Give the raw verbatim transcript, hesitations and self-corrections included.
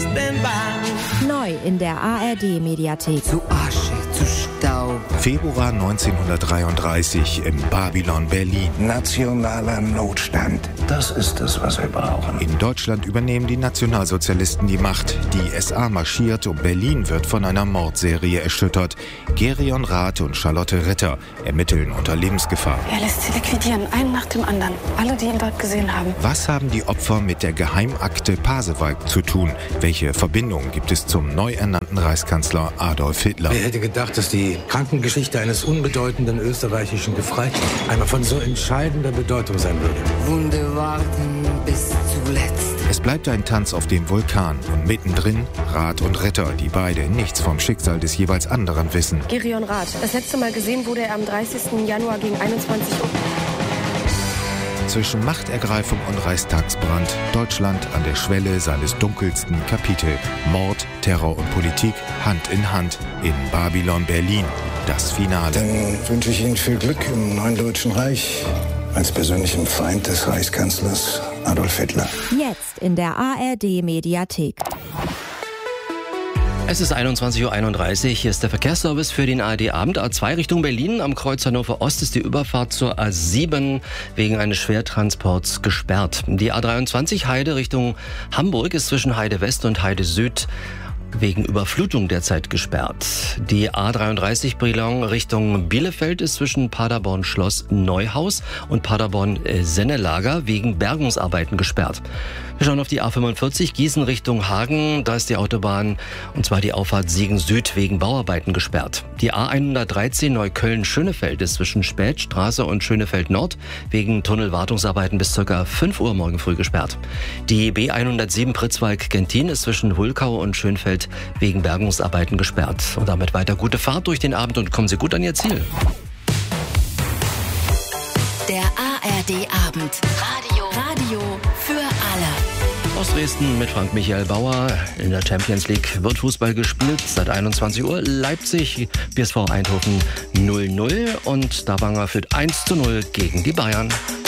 Neu in der A R D-Mediathek. Zu Asche, zu Staub. Februar neunzehnhundertdreiunddreißig im Babylon Berlin. Nationaler Notstand. Das ist es, was wir brauchen. In Deutschland übernehmen die Nationalsozialisten die Macht. Die S A marschiert und Berlin wird von einer Mordserie erschüttert. Gerion Rath und Charlotte Ritter ermitteln unter Lebensgefahr. Er lässt sie liquidieren, einen nach dem anderen. Alle, die ihn dort gesehen haben. Was haben die Opfer mit der Geheimakte Pasewalk zu tun? Welche Verbindung gibt es zum neu ernannten Reichskanzler Adolf Hitler? Wer hätte gedacht, dass die Krankengeschichte eines unbedeutenden österreichischen Gefreiten einmal von so entscheidender Bedeutung sein würde? Wunde warten bis zuletzt. Es bleibt ein Tanz auf dem Vulkan und mittendrin Rath und Ritter, die beide nichts vom Schicksal des jeweils anderen wissen. Gerion Rath. Das letzte Mal gesehen wurde er am dreißigsten Januar gegen einundzwanzig Uhr. Zwischen Machtergreifung und Reichstagsbrand, Deutschland an der Schwelle seines dunkelsten Kapitel. Mord, Terror und Politik Hand in Hand in Babylon Berlin. Das Finale. Dann wünsche ich Ihnen viel Glück im neuen Deutschen Reich als persönlichem Feind des Reichskanzlers Adolf Hitler. Jetzt in der A R D-Mediathek. Es ist einundzwanzig Uhr einunddreißig. Hier ist der Verkehrsservice für den A R D-Abend. A zwei Richtung Berlin. Am Kreuz Hannover Ost ist die Überfahrt zur A sieben wegen eines Schwertransports gesperrt. Die A dreiundzwanzig Heide Richtung Hamburg ist zwischen Heide West und Heide Süd wegen Überflutung derzeit gesperrt. Die A dreiunddreißig Brilon Richtung Bielefeld ist zwischen Paderborn Schloss Neuhaus und Paderborn Sennelager wegen Bergungsarbeiten gesperrt. Wir schauen auf die A fünfundvierzig Gießen Richtung Hagen. Da ist die Autobahn, und zwar die Auffahrt Siegen Süd, wegen Bauarbeiten gesperrt. Die A hundertdreizehn Neukölln-Schönefeld ist zwischen Spätstraße und Schönefeld Nord wegen Tunnelwartungsarbeiten bis ca. fünf Uhr morgen früh gesperrt. Die B hundertsieben Pritzwalk-Gentin ist zwischen Hulkau und Schönfeld wegen Bergungsarbeiten gesperrt. Und damit weiter gute Fahrt durch den Abend und kommen Sie gut an Ihr Ziel. Der A R D-Abend. Radio. Radio für alle. Aus Dresden mit Frank Michael Bauer. In der Champions League wird Fußball gespielt seit einundzwanzig Uhr. Leipzig, B S V Eindhoven null null und Stavanger führt eins zu null gegen die Bayern.